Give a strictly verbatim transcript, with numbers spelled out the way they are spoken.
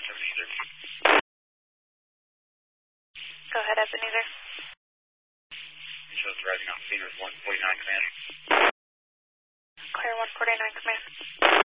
Ebenezer. Go ahead, Ebenezer. It shows driving off scene with one forty-nine, command. Clear one forty-nine, command.